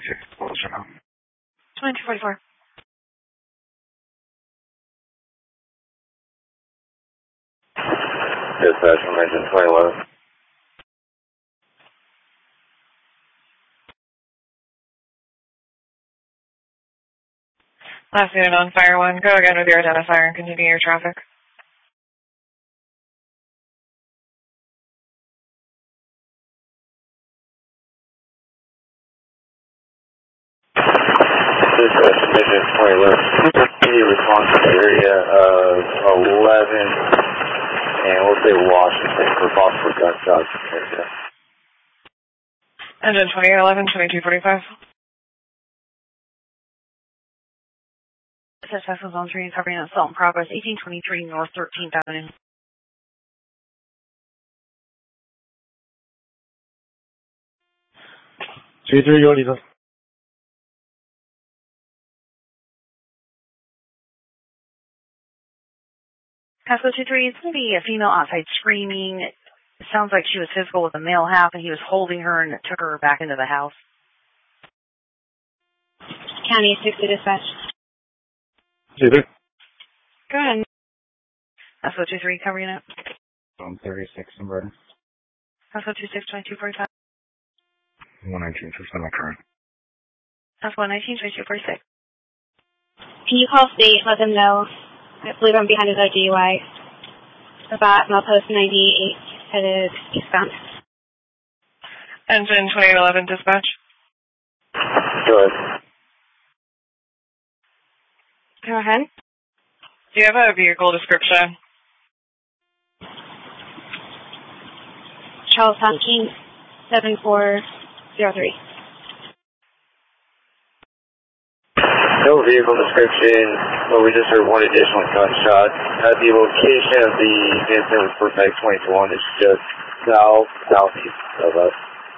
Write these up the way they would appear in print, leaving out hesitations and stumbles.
2244. Dispatch from engine 2011. Last unit on Fire 1. Go again with your identifier and continue your traffic. Dispatch from engine 2011. Immediate response to the area of 11, and we'll say Washington for possible gunshots in the area. Engine 2011, 2245. Dispatch was on 3 covering assault in progress, 1823 North 13th Avenue. Pasco 23, it's going to be a female outside screaming. It sounds like she was physical with a male half, and he was holding her and took her back into the house. County 60 dispatch. Go ahead. Pasco 23, cover unit. 36 number. Pasco 26, 2245. 119, my current. Pasco 119, 2246. Can you call state, let them know? I believe I'm behind a DUI. About Milepost 98, headed eastbound. Engine 2011 dispatch. Go ahead. Go ahead. Do you have a vehicle description? Charlestown King 7403. No vehicle description, but we just heard one additional gunshot. The location of the incident was Perfect 22-1. It's just southeast of us.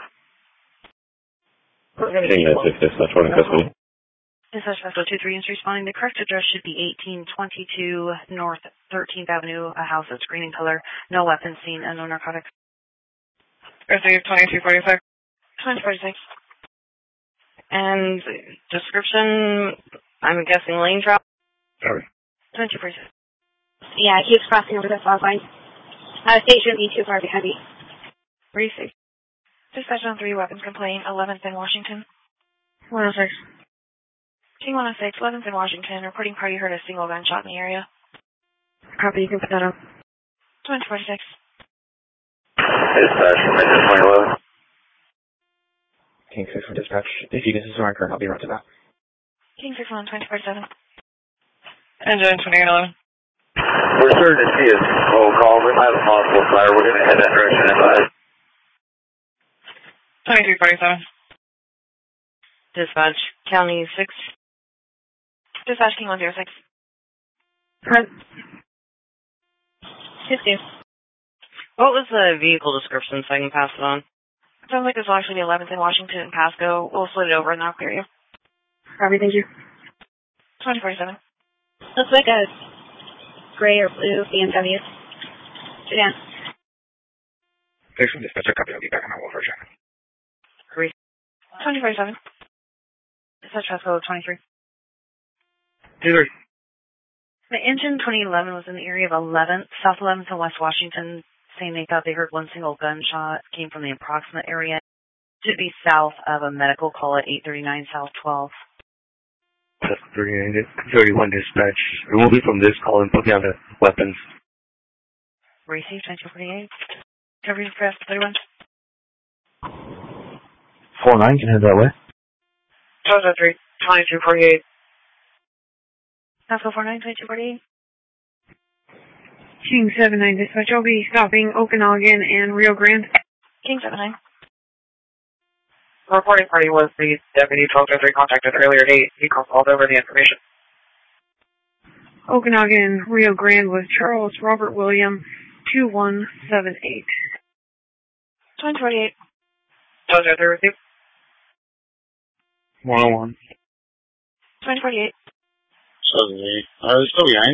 King 96, dispatch, running custody. Dispatch Pasco 23 is responding. The correct address should be 1822 North 13th Avenue, a house of screening color, no weapons seen, and no narcotics. Receive 2246. 2246. And description, I'm guessing lane drop? Sorry. 2246. Yeah, he was crossing over the fog line. State shouldn't be too far behind me. Receive. Dispatch on 3, weapons complaint, 11th in Washington. 106. King 106, 11th in Washington, reporting party heard a single gunshot in the area. Copy, you can put that up. 2246. Dispatch from engine 2011. King 6 for dispatch. If you get this is my current, I'll be right to that. King 61, 247. Engine 2011. We're starting to see a roll call. We might have a possible fire. We're going to head that direction and 2247. Dispatch, County 6. Dispatch, King 106. Front. 2-2. What was the vehicle description so I can pass it on? Sounds like it's actually the 11th in Washington and Pasco. We'll split it over and I'll clear you. Copy, thank you. 2047. Looks like a gray or blue BMW. Sedan. Thanks for dispatch. Copy. I'll be back on my welfare check. 2047. Dispatch Pasco 23. 23. The engine 2011 was in the area of 11th, South 11th and West Washington, saying they thought they heard one single gunshot, came from the approximate area. Should be south of a medical call at 839 South 12. 31 dispatch. Remove me from this call and put me on the weapons. Receive 2248. Coverage press 31. 49 can head that way. 3, 2248. Pasco 49, 2248. King 79 dispatch. I'll be stopping Okanagan and Rio Grande. King 79. The reporting party was the deputy 1203 contacted earlier date. He called over the information. Okanagan, Rio Grande was Charles Robert William 2178. 2048. 1203 with you. 101. 2048. 78. Are they still behind?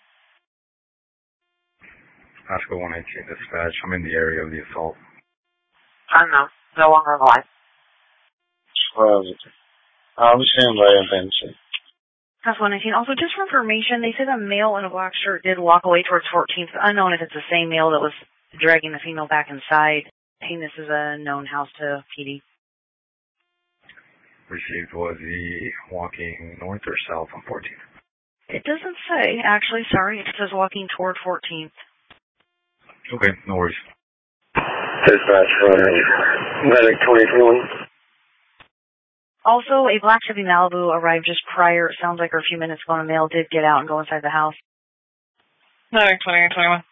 Pasco 118 dispatch. I'm in the area of the assault. I don't know. No longer alive. 12. Stand by and fancy. That's 119. Also, just for information, they said a male in a black shirt did walk away towards 14th. Unknown if it's the same male that was dragging the female back inside. I think this is a known house to PD. Received, was he walking north or south on 14th? It doesn't say, actually, sorry. It says walking toward 14th. Okay, no worries. Dispatch for medic 2021. Also, a black Chevy Malibu arrived just prior. It sounds like a few minutes ago. A male did get out and go inside the house. Medic 2821.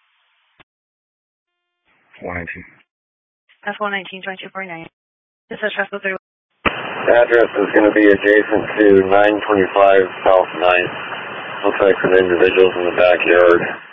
119. That's 119, 2249. This is Festival 3. Address is going to be adjacent to 925 South 9th. Looks like some individuals in the backyard.